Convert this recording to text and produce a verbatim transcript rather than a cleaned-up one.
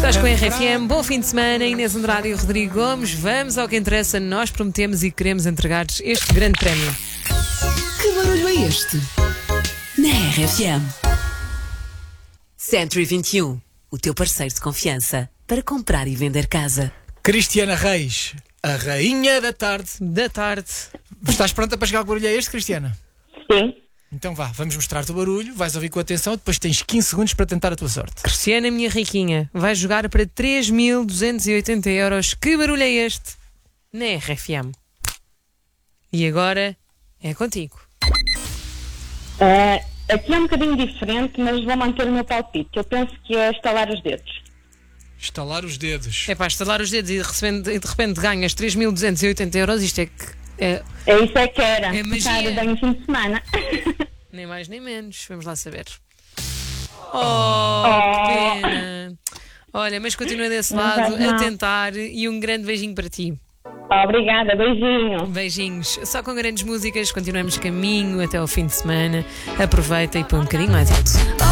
Estás com a R F M, bom fim de semana, Inês Andrade e Rodrigo Gomes. Vamos ao que interessa, nós prometemos e queremos entregar-te este grande prémio. Que barulho é este? Na R F M. Century vinte e um, o teu parceiro de confiança para comprar e vender casa. Cristiana Reis, a rainha da tarde. Da tarde. Estás pronta para chegar ao barulho a este, Cristiana? Sim. Então vá, vamos mostrar-te o barulho, vais ouvir com atenção, depois tens quinze segundos para tentar a tua sorte. Cristiana, minha riquinha, vai jogar para três mil duzentos e oitenta euros. Que barulho é este? Na R F M. E agora é contigo. Uh, aqui é um bocadinho diferente, mas vou manter o meu palpite. Eu penso que é estalar os dedos. Estalar os dedos. É para estalar os dedos e de repente, e de repente ganhas três mil duzentos e oitenta euros. Isto é que... É, É isso é que era. É magia. Ficar bem no fim de semana. nem mais nem menos. Vamos lá saber. Oh, que pena. Olha, mas continua desse Não lado faz mal. a tentar e um grande beijinho para ti. Obrigada, beijinho. Beijinhos. Só com grandes músicas continuamos caminho até ao fim de semana. Aproveita e põe um bocadinho mais alto.